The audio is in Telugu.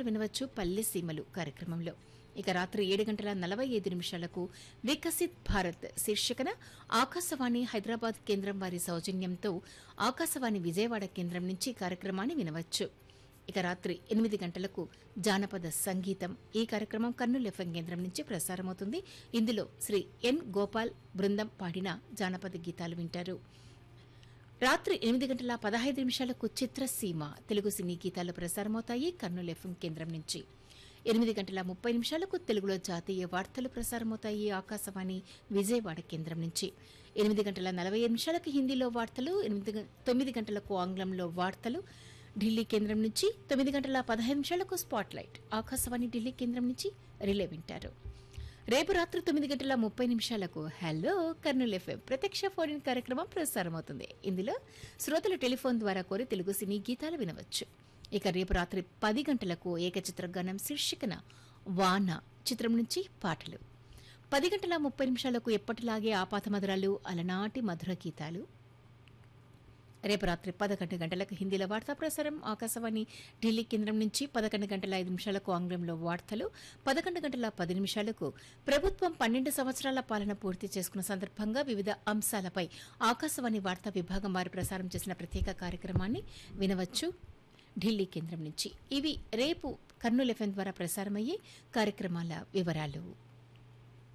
గీతాలు వినవచ్చు పల్లె సీమలు కార్యక్రమంలో. ఇక రాత్రి 7:45 వికసిత్ భారత్ శీర్షికన ఆకాశవాణి హైదరాబాద్ కేంద్రం వారి సౌజన్యంతో ఆకాశవాణి విజయవాడ కేంద్రం నుంచి కార్యక్రమాన్ని వినవచ్చు. ఇక రాత్రి 8 గంటలకు జానపద సంగీతం. ఈ కార్యక్రమం కర్నూలు ఎఫ్ఎం కేంద్రం నుంచి ప్రసారమవుతుంది. ఇందులో శ్రీ ఎన్ గోపాల్ బృందం పాడిన జానపద గీతాలు వింటారు. రాత్రి 8:15 చిత్రసీమ తెలుగు సినీ గీతాలు ప్రసారమవుతాయి కర్నూలు ఎఫ్ఎం కేంద్రం నుంచి. 8:30 తెలుగులో జాతీయ వార్తలు ప్రసారమవుతాయి ఆకాశవాణి విజయవాడ కేంద్రం నుంచి. 8:40 హిందీలో వార్తలు, 9 గంటలకు ఆంగ్లంలో వార్తలు ఢిల్లీ కేంద్రం నుంచి. 9:15 స్పాట్ లైట్ ఆకాశవాణి ఢిల్లీ కేంద్రం నుంచి రిలే వింటారు. రేపు రాత్రి 9:30 హలో కర్నూలు ఎఫ్ఎం ప్రత్యక్ష ఫోన్ ఇన్ కార్యక్రమం ప్రసారమవుతుంది. ఇందులో శ్రోతలు టెలిఫోన్ ద్వారా కోరి తెలుగు సినీ గీతాలు వినవచ్చు. ఇక రేపు రాత్రి 10 గంటలకు ఏకచిత్ర గానం శీర్షికన వాన చిత్రం నుంచి పాటలు. 10:30 ఎప్పటిలాగే ఆపాతమధురాలు అలనాటి మధుర గీతాలు. రేపు రాత్రి 11 గంటలకు హిందీలో వార్తా ప్రసారం ఆకాశవాణి ఢిల్లీ కేంద్రం నుంచి. 11:05 ఆంగ్లంలో వార్తలు. 11:10 ప్రభుత్వం 12 సంవత్సరాల పాలన పూర్తి చేసుకున్న సందర్భంగా వివిధ అంశాలపై ఆకాశవాణి వార్తా విభాగం వారు ప్రసారం చేసిన ప్రత్యేక కార్యక్రమాన్ని వినవచ్చు ఢిల్లీ కేంద్రం నుంచి. ఇవి రేపు కర్నూలు ఎఫ్ఎం ద్వారా ప్రసారమయ్యే కార్యక్రమాల వివరాలు.